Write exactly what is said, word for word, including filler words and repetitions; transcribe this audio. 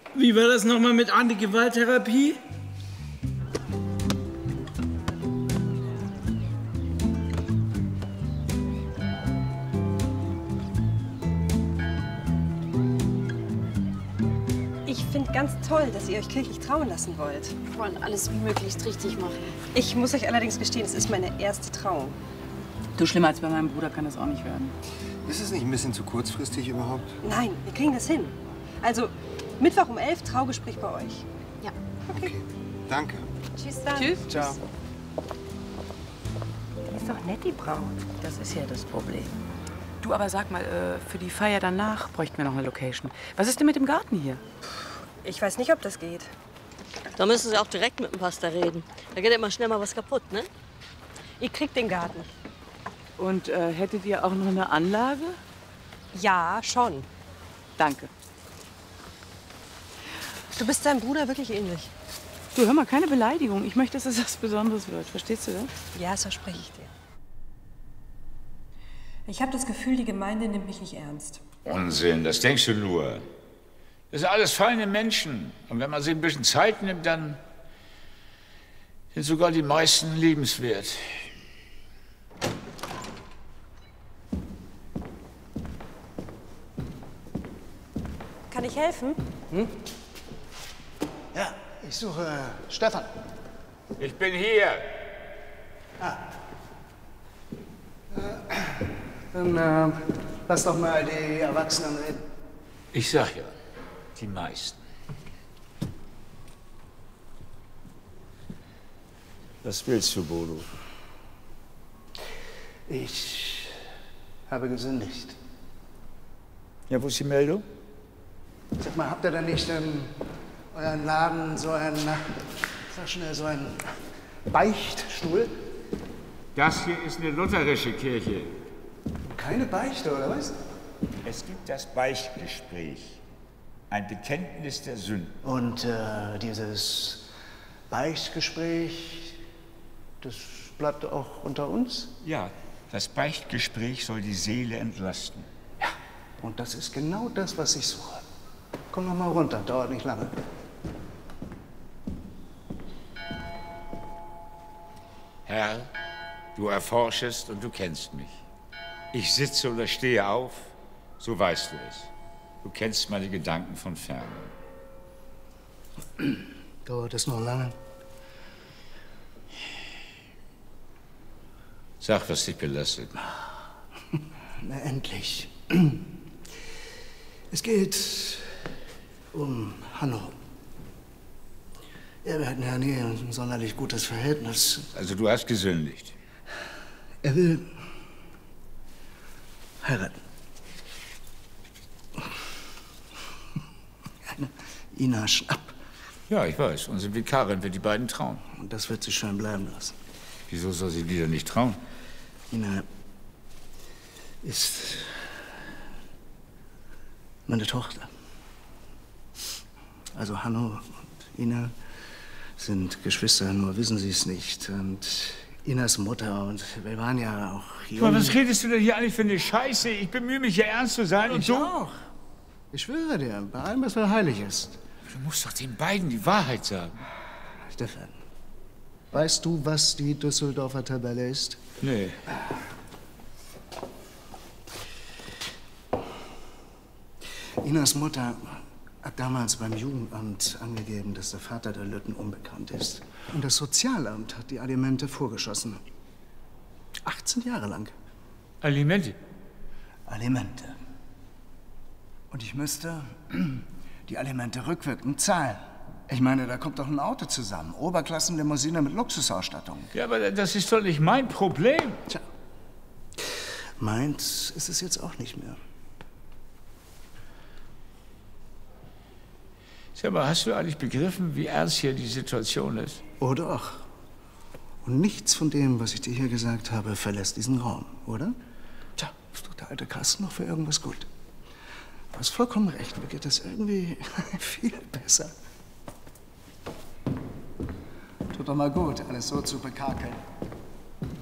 Wie war das nochmal mit Antigewalttherapie? Ich finde ganz toll, dass ihr euch kirchlich trauen lassen wollt. Wir wollen alles möglichst richtig machen. Ich muss euch allerdings gestehen, es ist meine erste Trauung. Du, schlimmer als bei meinem Bruder kann das auch nicht werden. Ist es nicht ein bisschen zu kurzfristig überhaupt? Nein, wir kriegen das hin. Also, Mittwoch um elf, Traugespräch bei euch. Ja. Okay. Okay, danke. Tschüss dann. Tschüss. Ciao. Die ist doch nett, die Braut. Das ist ja das Problem. Du, aber sag mal, äh, für die Feier danach bräuchten wir noch eine Location. Was ist denn mit dem Garten hier? Ich weiß nicht, ob das geht. Da müssen Sie auch direkt mit dem Pastor reden. Da geht immer schnell mal was kaputt, ne? Ihr kriegt den Garten. Und äh, hättet ihr auch noch eine Anlage? Ja, schon. Danke. Du bist deinem Bruder wirklich ähnlich. Du, hör mal, keine Beleidigung. Ich möchte, dass es was Besonderes wird. Verstehst du das? Ja, das verspreche ich dir. Ich habe das Gefühl, die Gemeinde nimmt mich nicht ernst. Unsinn, das denkst du nur. Das sind alles feine Menschen. Und wenn man sich ein bisschen Zeit nimmt, dann sind sogar die meisten liebenswert. Kann ich helfen? Hm? Ja, ich suche äh, Stefan. Ich bin hier. Ah. Äh, dann äh, lass doch mal die Erwachsenen reden. Ich sag ja, die meisten. Was willst du, Bodo? Ich habe gesündigt. Ja, wo ist die Meldung? Sag mal, habt ihr denn nicht in euren Laden so einen, sag schnell, so einen Beichtstuhl? Das hier ist eine lutherische Kirche. Keine Beichte, oder was? Es gibt das Beichtgespräch. Ein Bekenntnis der Sünden. Und äh, dieses Beichtgespräch, das bleibt auch unter uns? Ja, das Beichtgespräch soll die Seele entlasten. Ja, und das ist genau das, was ich suche. Komm noch mal runter, dauert nicht lange. Herr, du erforschest und du kennst mich. Ich sitze oder stehe auf, so weißt du es. Du kennst meine Gedanken von fern. Dauert es noch lange? Sag, was dich belastet. Na, endlich. Es geht um Hanno. Ja, wir hatten ja nie ein sonderlich gutes Verhältnis. Also du hast gesündigt. Er will heiraten. Eine Ina Schnapp. Ja, ich weiß. Unsere Vikarin wird die beiden trauen. Und das wird sie schön bleiben lassen. Wieso soll sie die denn nicht trauen? Ina ist meine Tochter. Also Hanno und Ina sind Geschwister, nur wissen sie es nicht. Und Inas Mutter und wir waren ja auch jung. Aber was redest du denn hier eigentlich für eine Scheiße? Ich bemühe mich ja ernst zu sein und ich du? auch. Ich schwöre dir, bei allem, was mir heilig ist. Du musst doch den beiden die Wahrheit sagen. Stefan, weißt du, was die Düsseldorfer Tabelle ist? Nee. Inas Mutter hat damals beim Jugendamt angegeben, dass der Vater der Lütten unbekannt ist. Und das Sozialamt hat die Alimente vorgeschossen. achtzehn Jahre lang. Alimente? Alimente. Und ich müsste die Alimente rückwirkend zahlen. Ich meine, da kommt doch ein Auto zusammen. Oberklassenlimousine mit Luxusausstattung. Ja, aber das ist doch nicht mein Problem. Tja, meins ist es jetzt auch nicht mehr. Sag mal, hast du eigentlich begriffen, wie ernst hier die Situation ist? Oh doch. Und nichts von dem, was ich dir hier gesagt habe, verlässt diesen Raum, oder? Tja, ist doch der alte Kasten noch für irgendwas gut. Du hast vollkommen recht, mir geht das irgendwie viel besser. Tut doch mal gut, alles so zu bekakeln.